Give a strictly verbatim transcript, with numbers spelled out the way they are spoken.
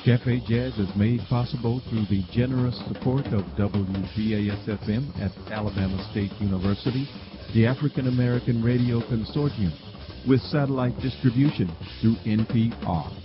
Cafe Jazz is made possible through the generous support of W B A S F M at Alabama State University, the African American Radio Consortium, with satellite distribution through N P R.